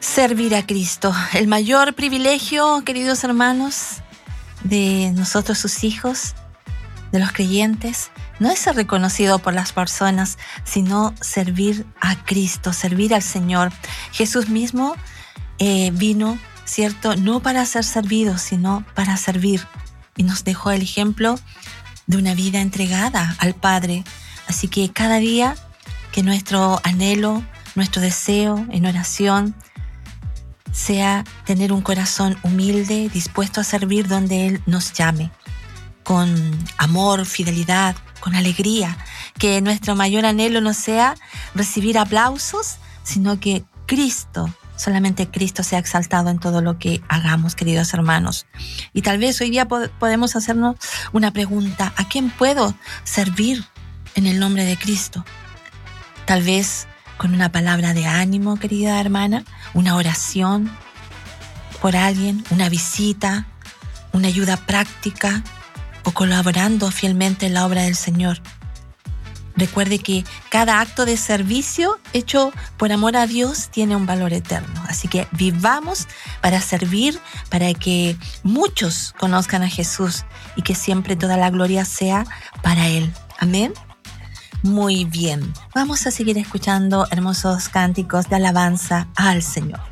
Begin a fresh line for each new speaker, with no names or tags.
Servir a Cristo. El mayor privilegio, queridos hermanos, de nosotros sus hijos, de los creyentes, no es ser reconocido por las personas, sino servir a Cristo, servir al Señor. Jesús mismo vino, ¿cierto? No para ser servido, sino para servir. Y nos dejó el ejemplo de una vida entregada al Padre. Así que cada día que nuestro anhelo, nuestro deseo en oración sea tener un corazón humilde, dispuesto a servir donde Él nos llame, con amor, fidelidad, con alegría. Que nuestro mayor anhelo no sea recibir aplausos, sino que Cristo, solamente Cristo sea exaltado en todo lo que hagamos, queridos hermanos. Y tal vez hoy día podemos hacernos una pregunta: ¿a quién puedo servir en el nombre de Cristo? Tal vez con una palabra de ánimo, querida hermana, una oración por alguien, una visita, una ayuda práctica o colaborando fielmente en la obra del Señor. Recuerde que cada acto de servicio hecho por amor a Dios tiene un valor eterno. Así que vivamos para servir, para que muchos conozcan a Jesús y que siempre toda la gloria sea para Él. Amén. Muy bien, vamos a seguir escuchando hermosos cánticos de alabanza al Señor.